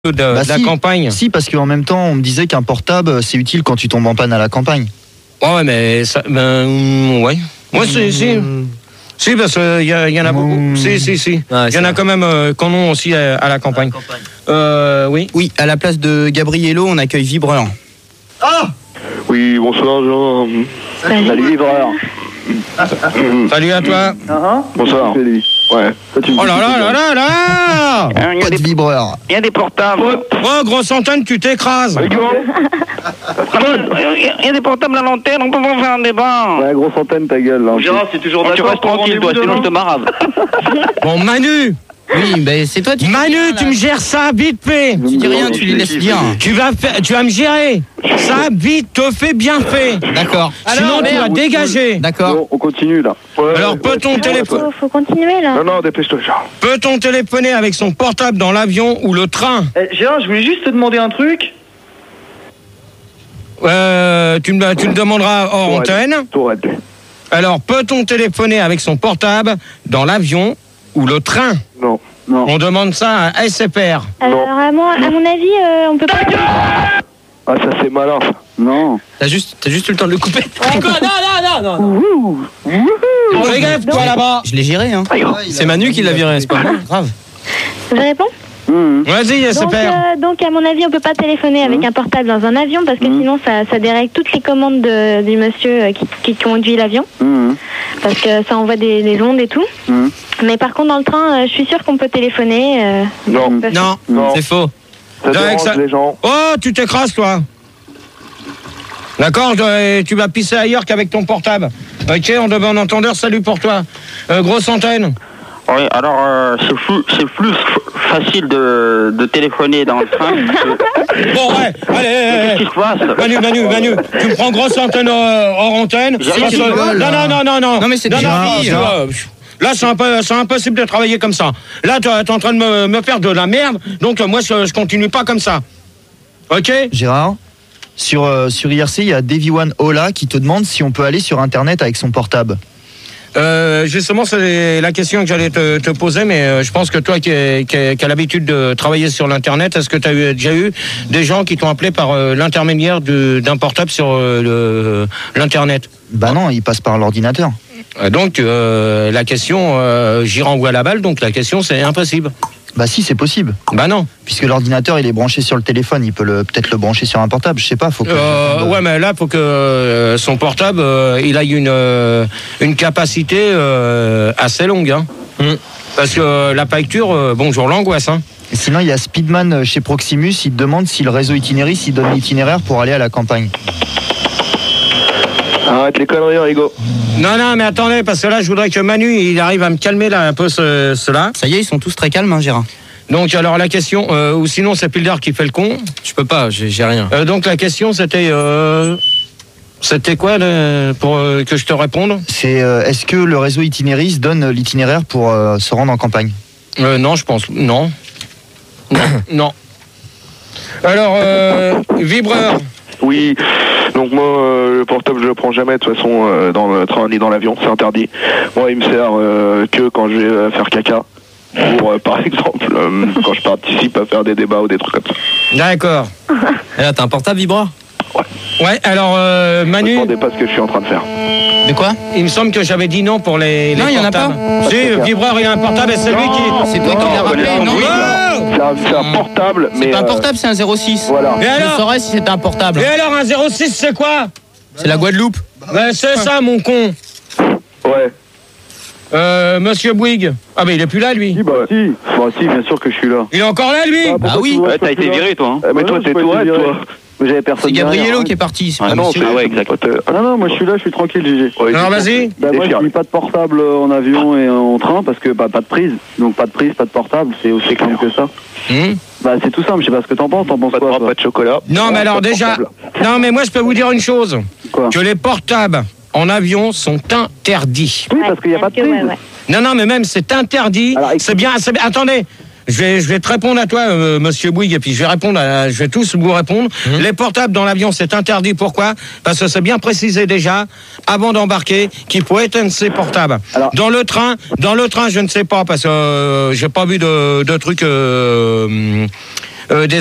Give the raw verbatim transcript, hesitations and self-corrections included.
de, bah de la si, campagne. Si, parce qu'en même temps, on me disait qu'un portable, c'est utile quand tu tombes en panne à la campagne. Ouais, mais ça, ben, ouais. Moi, c'est, si. Si, parce qu'il y, y en a beaucoup. Mmh. Si, si, si. Il ouais, y en a quand même euh, qu'on ont aussi à, à la campagne. À la campagne. Euh, oui. Oui, à la place de Gabriello, on accueille Vibreur. Ah oui, bonsoir, Jean. Salut, Salut Vibreur. Salut à toi. Uh-huh. Bonsoir. Ouais. Oh là là là là là euh, Pas de des... vibreur. Il y a des portables. Oh, grosse antenne, tu t'écrases. Il y a des portables à l'antenne, on peut pas faire un débat. Ouais, grosse antenne, ta gueule. Là, Gérard, c'est toujours d'accord. Tu restes tranquille, toi, sinon je te marave. Bon, Manu. Oui, ben c'est toi, tu Manu, rien, tu me gères ça vite fait. Tu dis rien, tu les laisses dire. Tu vas, faire, tu vas me gérer. Ça, vite, te fait bien fait. D'accord. Sinon, tu vas dégager. D'accord. Bon, on continue là. Ouais, Alors, peut-on ouais, téléphoner faut, faut continuer là. Non, non, dépêche-toi, Gérard. Peut-on téléphoner avec son portable dans l'avion ou le train? eh, Gérard, je voulais juste te demander un truc. Euh, tu, me, tu me demanderas hors Tourelle. antenne. Tourelle. Alors, peut-on téléphoner avec son portable dans l'avion ou le train? Non. Non. On demande ça à S F R. Alors, à mon, à mon avis, euh, on peut pas... Ah, ça c'est malin, ça. Non. T'as juste, t'as juste eu le temps de le couper. Ouais, Quoi? Non, non, non, non. Fais gaffe, toi, là-bas. Je l'ai géré, hein. Ah, c'est Manu qui l'a viré, c'est pas grave. Je réponds Mmh. Vas-y, S F R. donc, euh, donc, à mon avis, on peut pas téléphoner avec mmh. un portable dans un avion parce que mmh. sinon, ça, ça dérègle toutes les commandes de, du monsieur qui, qui conduit l'avion. Mmh. Parce que ça envoie des, des ondes et tout. Mmh. Mais par contre, dans le train, euh, je suis sûre qu'on peut téléphoner. Euh, non. non, non, c'est faux. Ça dérange ça... les gens. Oh, tu t'écrases, toi. D'accord, tu vas pisser ailleurs qu'avec ton portable. Ok, on demande un entendeur, salut pour toi. Euh, grosse antenne. Oui, alors euh, c'est plus, c'est plus facile de, de téléphoner dans le train. Que... Bon, ouais, allez, qu'est-ce qui se passe? Manu, Manu, Manu, tu me prends grosse antenne euh, hors antenne. Parce... Non, non, non, non, non. Non, mais c'est non, déjà... non, non, euh, là, c'est, imp- c'est impossible de travailler comme ça. Là, tu es en train de me, me faire de la merde, donc euh, moi, je, je continue pas comme ça. Ok? Gérard, sur, euh, sur I R C, il y a Davy One Ola qui te demande si on peut aller sur Internet avec son portable. Euh, justement, c'est la question que j'allais te, te poser, mais euh, je pense que toi qui, qui, qui as l'habitude de travailler sur l'Internet, est-ce que tu as déjà eu des gens qui t'ont appelé par euh, l'intermédiaire de, d'un portable sur euh, le, l'Internet? Bah non, il passe par l'ordinateur. Donc, euh, la question, euh, j'y renvoie la balle, donc la question, c'est impossible. Bah si, c'est possible. Bah non. Puisque l'ordinateur, il est branché sur le téléphone, il peut le, peut-être le brancher sur un portable, je sais pas. Faut que... euh, ouais, mais là, faut que euh, son portable, euh, il a une, euh, une capacité euh, assez longue. Hein. Mm. Parce que euh, la facture, euh, bonjour l'angoisse. Hein. Et sinon, il y a Speedman chez Proximus, il te demande si le réseau Itinéris, il donne l'itinéraire pour aller à la campagne. Arrête les conneries, Rigo. Non, non, mais attendez, parce que là, je voudrais que Manu, il arrive à me calmer là un peu ce, cela. Ça y est, ils sont tous très calmes, hein, Gérard. Donc, alors la question, euh, ou sinon c'est Pilder qui fait le con. Je peux pas, j'ai, j'ai rien. Euh, donc la question, c'était, euh, c'était quoi le, pour euh, que je te réponde? C'est euh, est-ce que le réseau Itinéris donne l'itinéraire pour euh, se rendre en campagne? euh, Non, je pense, non. Non. non. Alors, euh, vibreur. Oui. Donc moi, euh, le portable, je le prends jamais de toute façon euh, dans le train ni dans l'avion, c'est interdit. Moi, il me sert euh, que quand je vais euh, faire caca. Pour, euh, par exemple, euh, quand je participe à faire des débats ou des trucs comme ça. D'accord. Et là, t'as un portable vibreur? Ouais. Ouais, alors euh, Manu... Ne me demandez pas ce que je suis en train de faire. De quoi? Il me semble que j'avais dit non pour les, les non, portables. Non, il n'y en a pas. Si, le vibreur, il a un portable et c'est lui qui... C'est toi qui l'as rappelé, non? Oui, c'est, un, c'est un portable, mais... C'est pas un euh... portable, c'est un zéro six. Voilà. Et alors? Je saurais si c'était un portable. Et alors, un zéro six, c'est quoi? C'est la Guadeloupe. Ben, c'est ça, mon con. Ouais. Euh, Monsieur Bouygues. Ah, mais il est plus là, lui. Si, bah, si. Bah, si, bien sûr que je suis là. Il est encore là, lui? Bah, bah oui. Ouais, t'as été viré, toi. Hein. Eh, mais toi, t'es Tourette, toi. J'avais personne. C'est Gabriello derrière, qui est parti. C'est ah pas non, monsieur. c'est... Ah ouais, exact. Non, non, moi je suis là, je suis tranquille, Gégé. Ouais, alors vas-y. Bah, moi je dis pas de portable en avion et en train parce que bah, pas de prise. Donc pas de prise, pas de portable, c'est aussi simple que ça. Mmh. Bah c'est tout simple, je sais pas ce que t'en penses, t'en penses pas quoi? de pas de chocolat. Non, mais alors déjà... Non, mais moi je peux vous dire une chose. Quoi? Que les portables en avion sont interdits. Oui, parce qu'il n'y a pas de prise. Ouais, ouais. Non, non, mais même c'est interdit. Alors, c'est bien, c'est bien. Attendez. Je vais, je vais te répondre à toi, euh, Monsieur Bouygues, et puis je vais répondre, à, je vais tous vous répondre. Mmh. Les portables dans l'avion, c'est interdit. Pourquoi? Parce que c'est bien précisé déjà, avant d'embarquer, qu'il faut éteindre ses portables. Alors, dans le train, dans le train, je ne sais pas, parce que euh, j'ai pas vu de, de trucs. Euh, euh, des